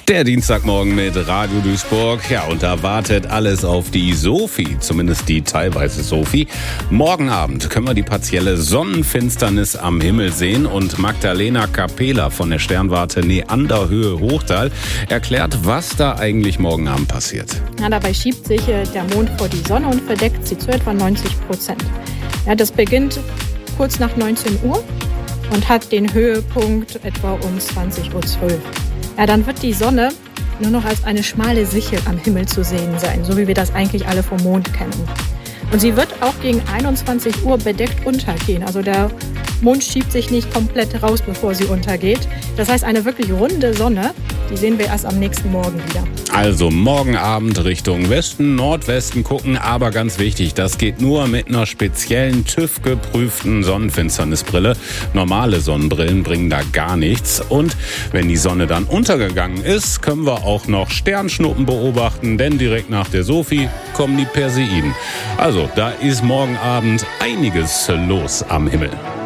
Der Dienstagmorgen mit Radio Duisburg. Ja, und da wartet alles auf die Sophie, zumindest die teilweise Sophie. Morgen Abend können wir die partielle Sonnenfinsternis am Himmel sehen und Magdalena Capela von der Sternwarte Neanderhöhe Hochtal erklärt, was da eigentlich morgen Abend passiert. Ja, dabei schiebt sich der Mond vor die Sonne und verdeckt sie zu etwa 90%. Ja, das beginnt kurz nach 19 Uhr und hat den Höhepunkt etwa um 20:12 Uhr. Ja, dann wird die Sonne nur noch als eine schmale Sichel am Himmel zu sehen sein, so wie wir das eigentlich alle vom Mond kennen. Und sie wird auch gegen 21 Uhr bedeckt untergehen. Also der Mond schiebt sich nicht komplett raus, bevor sie untergeht. Das heißt, eine wirklich runde Sonne, die sehen wir erst am nächsten Morgen wieder. Also morgen Abend Richtung Westen, Nordwesten gucken, aber ganz wichtig, das geht nur mit einer speziellen TÜV-geprüften Sonnenfinsternisbrille. Normale Sonnenbrillen bringen da gar nichts. Und wenn die Sonne dann untergegangen ist, können wir auch noch Sternschnuppen beobachten, denn direkt nach der Sophie kommen die Perseiden. Also da ist morgen Abend einiges los am Himmel.